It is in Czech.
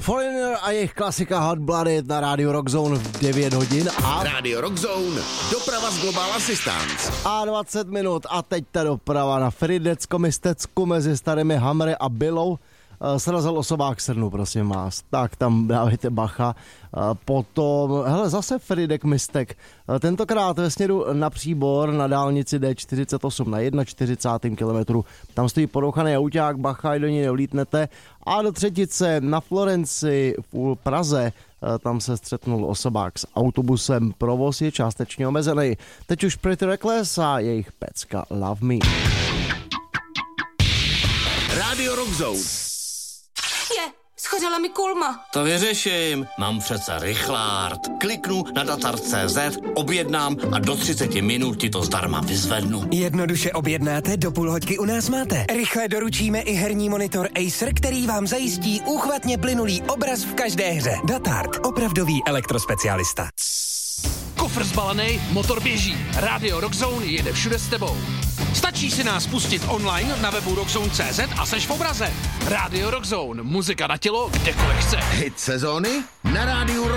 Foreigner a jejich klasika Hot Blooded na Radio Rock Zone v 9 hodin a... Radio Rock Zone, doprava z Global Assistance. A 20 minut a teď ta doprava na Fridecko-Mistecku mezi starými Hammery a Billou. Srazil osobák srnu, prosím vás. Tak tam dávajte bacha. Potom, zase Fridek Mistek. Tentokrát ve směru na Příbor na dálnici D48 na 41. kilometru. Tam stojí porouchaný auták, bacha, do něj neulítnete. A do Třetice na Florenci v Praze tam se střetnul osobák s autobusem. Provoz je částečně omezený. Teď už Pretty Reckless a jejich pecka Love Me. Radio Rock Zone. Schořela mi kulma. To vyřeším. Mám přece rychlárd. Kliknu na datar.cz, objednám a do 30 minut ti to zdarma vyzvednu. Jednoduše objednáte, do půl hoďky u nás máte. Rychle doručíme i herní monitor Acer, který vám zajistí úchvatně plynulý obraz v každé hře. Datard, opravdový elektrospecialista. Kofr zbalený, motor běží. Radio Rock Zone jede všude s tebou. Stačí si nás pustit online na webu rockzone.cz a seš v obraze. Radio Rock Zone, muzika na tělo, kdekoliv chceš. Hit sezóny na rádiu